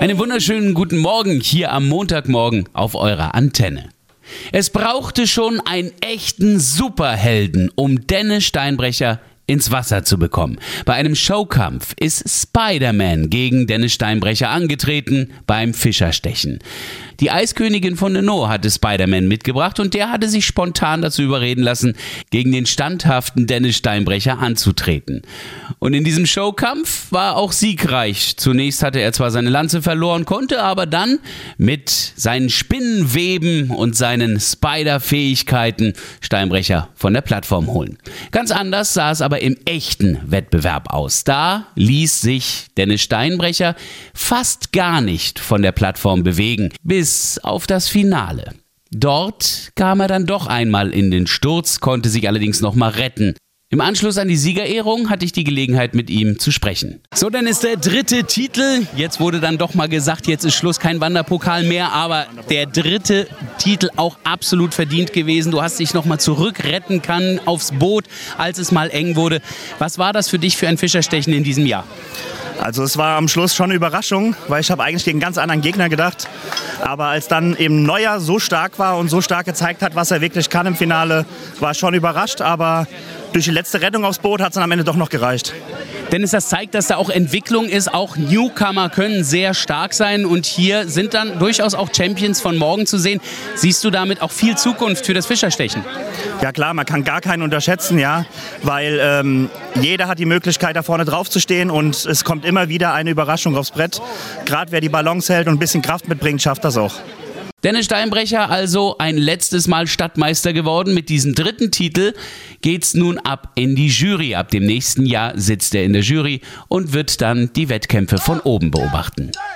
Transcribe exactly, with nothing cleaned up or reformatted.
Einen wunderschönen guten Morgen hier am Montagmorgen auf eurer Antenne. Es brauchte schon einen echten Superhelden, um Dennis Steinbrecher ins Wasser zu bekommen. Bei einem Showkampf ist Spider-Man gegen Dennis Steinbrecher angetreten beim Fischerstechen. Die Eiskönigin von Neno hatte Spider-Man mitgebracht und der hatte sich spontan dazu überreden lassen, gegen den standhaften Dennis Steinbrecher anzutreten. Und in diesem Showkampf war auch siegreich. Zunächst hatte er zwar seine Lanze verloren, konnte aber dann mit seinen Spinnenweben und seinen Spider-Fähigkeiten Steinbrecher von der Plattform holen. Ganz anders sah es aber im echten Wettbewerb aus. Da ließ sich Dennis Steinbrecher fast gar nicht von der Plattform bewegen, bis auf das Finale. Dort kam er dann doch einmal in den Sturz, konnte sich allerdings noch mal retten. Im Anschluss an die Siegerehrung hatte ich die Gelegenheit, mit ihm zu sprechen. So, dann ist der dritte Titel. Jetzt wurde dann doch mal gesagt, jetzt ist Schluss, kein Wanderpokal mehr. Aber der dritte Titel auch absolut verdient gewesen. Du hast dich noch mal zurückretten können aufs Boot, als es mal eng wurde. Was war das für dich für ein Fischerstechen in diesem Jahr? Also es war am Schluss schon eine Überraschung, weil ich habe eigentlich gegen einen ganz anderen Gegner gedacht. Aber als dann eben Neuer so stark war und so stark gezeigt hat, was er wirklich kann im Finale, war ich schon überrascht. Aber durch die letzte Rettung aufs Boot hat es dann am Ende doch noch gereicht. Dennis, das zeigt, dass da auch Entwicklung ist. Auch Newcomer können sehr stark sein. Und hier sind dann durchaus auch Champions von morgen zu sehen. Siehst du damit auch viel Zukunft für das Fischerstechen? Ja klar, man kann gar keinen unterschätzen, ja, weil ähm, jeder hat die Möglichkeit, da vorne drauf zu stehen und es kommt immer wieder eine Überraschung aufs Brett. Gerade wer die Balance hält und ein bisschen Kraft mitbringt, schafft das auch. Dennis Steinbrecher also ein letztes Mal Stadtmeister geworden. Mit diesem dritten Titel geht's nun ab in die Jury. Ab dem nächsten Jahr sitzt er in der Jury und wird dann die Wettkämpfe von oben beobachten.